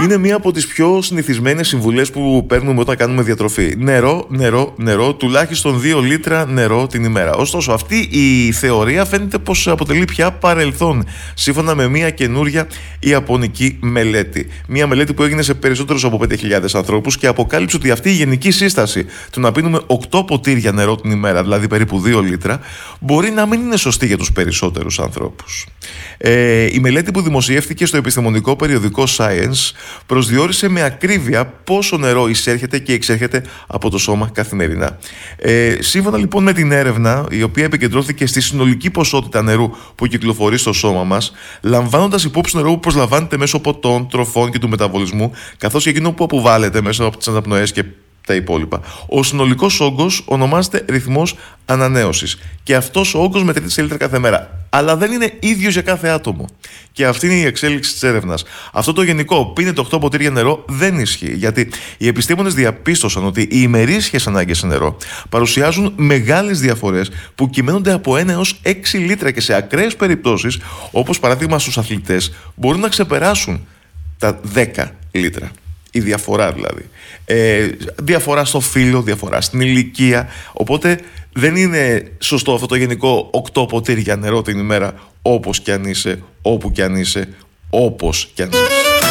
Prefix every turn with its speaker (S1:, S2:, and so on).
S1: Είναι μία από τις πιο συνηθισμένες συμβουλές που παίρνουμε όταν κάνουμε διατροφή. Νερό, τουλάχιστον 2 λίτρα νερό την ημέρα. Ωστόσο, αυτή η θεωρία φαίνεται πως αποτελεί πια παρελθόν, σύμφωνα με μία καινούρια ιαπωνική μελέτη. Μία μελέτη που έγινε σε περισσότερους από 5.000 ανθρώπους και αποκάλυψε ότι αυτή η γενική σύσταση του να πίνουμε 8 ποτήρια νερό την ημέρα, δηλαδή περίπου 2 λίτρα, μπορεί να μην είναι σωστή για τους περισσότερους ανθρώπους. Η μελέτη που δημοσιεύτηκε στο επιστημονικό περιοδικό Science προσδιορίσε με ακρίβεια πόσο νερό εισέρχεται και εξέρχεται από το σώμα καθημερινά. Σύμφωνα λοιπόν με την έρευνα, η οποία επικεντρώθηκε στη συνολική ποσότητα νερού που κυκλοφορεί στο σώμα μας, λαμβάνοντας υπόψη νερό που προσλαμβάνεται μέσω ποτών, τροφών και του μεταβολισμού, καθώς και εκείνο που αποβάλλεται μέσα από τις αναπνοές και τα υπόλοιπα. Ο συνολικός όγκος ονομάζεται ρυθμός ανανέωσης και αυτός ο όγκος μετρείται σε λίτρα κάθε μέρα. Αλλά δεν είναι ίδιος για κάθε άτομο. Και αυτή είναι η εξέλιξη της έρευνας. Αυτό το γενικό πίνετε 8 ποτήρια νερό δεν ισχύει, γιατί οι επιστήμονες διαπίστωσαν ότι οι ημερήσιες ανάγκες σε νερό παρουσιάζουν μεγάλες διαφορές που κυμαίνονται από 1 έως 6 λίτρα και σε ακραίες περιπτώσεις, όπως παράδειγμα στους αθλητές, μπορούν να ξεπεράσουν τα 10 λίτρα. Η διαφορά δηλαδή. Διαφορά στο φύλο, διαφορά στην ηλικία. Οπότε δεν είναι σωστό αυτό το γενικό 8 ποτήρια νερό την ημέρα, όπως κι αν είσαι, όπου κι αν είσαι, όπως κι αν είσαι.